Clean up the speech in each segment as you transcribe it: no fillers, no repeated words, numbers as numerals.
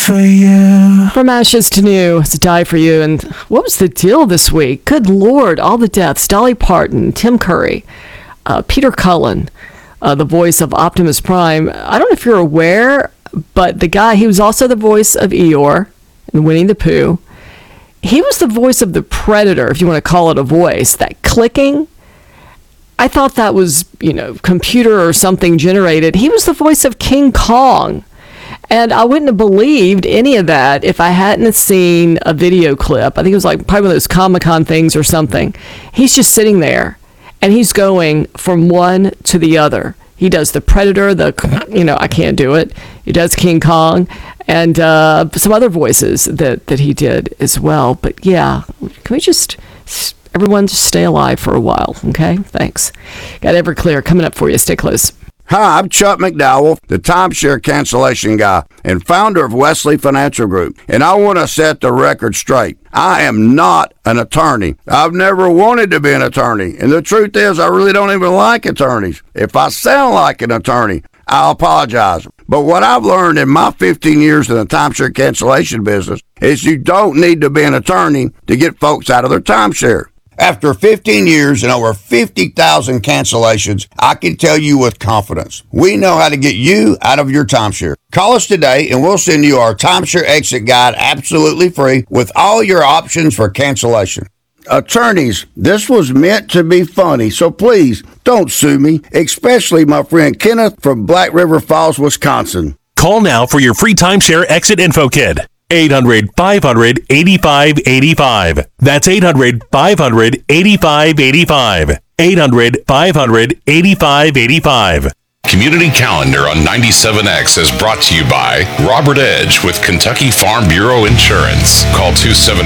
for you. From ashes to new, it's Die For You. And what was the deal this week? Good Lord, all the deaths. Dolly Parton, Tim Curry, Peter Cullen, the voice of Optimus Prime. I don't know if you're aware, but the guy, he was also the voice of Eeyore in Winnie the Pooh. He was the voice of the Predator, if you want to call it a voice. That clicking, I thought that was, computer or something generated. He was the voice of King Kong. And I wouldn't have believed any of that if I hadn't seen a video clip. I think it was like probably one of those Comic-Con things or something. He's just sitting there, and he's going from one to the other. He does the Predator, I can't do it. He does King Kong, and some other voices that he did as well. But yeah, can we everyone just stay alive for a while, okay? Thanks. Got Everclear coming up for you. Stay close. Hi, I'm Chuck McDowell, the timeshare cancellation guy and founder of Wesley Financial Group, and I want to set the record straight. I am not an attorney. I've never wanted to be an attorney, and the truth is I really don't even like attorneys. If I sound like an attorney, I apologize. But what I've learned in my 15 years in the timeshare cancellation business is you don't need to be an attorney to get folks out of their timeshare. After 15 years and over 50,000 cancellations, I can tell you with confidence, we know how to get you out of your timeshare. Call us today and we'll send you our timeshare exit guide absolutely free with all your options for cancellation. Attorneys, this was meant to be funny, so please don't sue me, especially my friend Kenneth from Black River Falls, Wisconsin. Call now for your free timeshare exit info kit. 800-500-8585. That's 800-500-8585. 800-500-8585. Community Calendar on 97X is brought to you by Robert Edge with Kentucky Farm Bureau Insurance. Call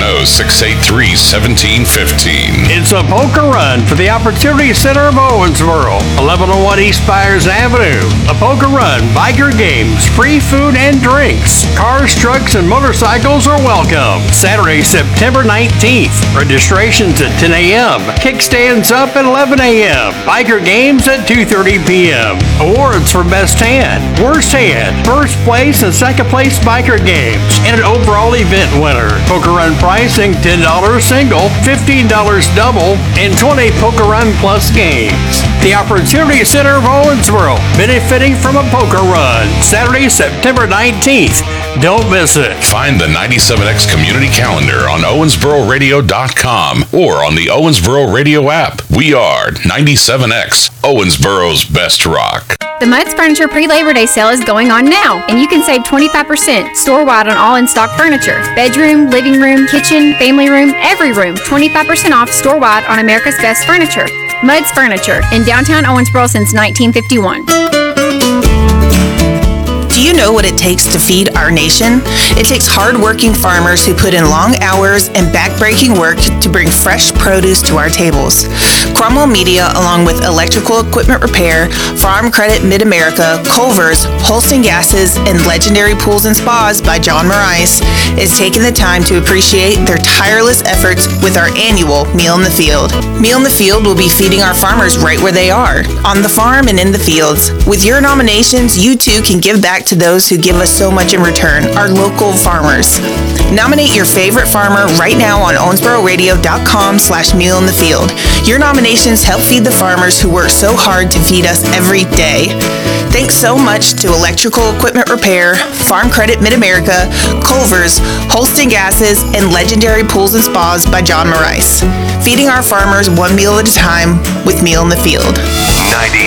270-683-1715. It's a poker run for the Opportunity Center of Owensboro, 1101 East Byers Avenue. A poker run, biker games, free food and drinks. Cars, trucks, and motorcycles are welcome. Saturday, September 19th. Registrations at 10 a.m. Kickstands up at 11 a.m. Biker games at 2:30 p.m. Awards for Best Hand, Worst Hand, First Place and Second Place Biker Games, and an overall event winner. Poker Run pricing $10 single, $15 double, and 20 Poker Run Plus games. The Opportunity Center of Owensboro, benefiting from a poker run. Saturday, September 19th. Don't miss it. Find the 97X Community Calendar on OwensboroRadio.com or on the Owensboro Radio app. We are 97X, Owensboro's best rock. The Mudd's Furniture pre-Labor Day sale is going on now, and you can save 25% store-wide on all in-stock furniture. Bedroom, living room, kitchen, family room, every room. 25% off store-wide on America's Best Furniture. Mudd's Furniture in downtown Owensboro since 1951. Do you know what it takes to feed our nation? It takes hard-working farmers who put in long hours and back-breaking work to bring fresh produce to our tables. Cromwell Media, along with Electrical Equipment Repair, Farm Credit Mid-America, Culver's, Holston Gases, and Legendary Pools and Spas by John Morais, is taking the time to appreciate their tireless efforts with our annual Meal in the Field. Meal in the Field will be feeding our farmers right where they are, on the farm and in the fields. With your nominations, you too can give back to those who give us so much in return, our local farmers. Nominate your favorite farmer right now on OwensboroRadio.com/mealinthefield. Your nominations help feed the farmers who work so hard to feed us every day. Thanks so much to Electrical Equipment Repair, Farm Credit Mid-America, Culver's, Holston Gases, and Legendary Pools and Spas by John Morais. Feeding our farmers one meal at a time with Meal in the Field. 98.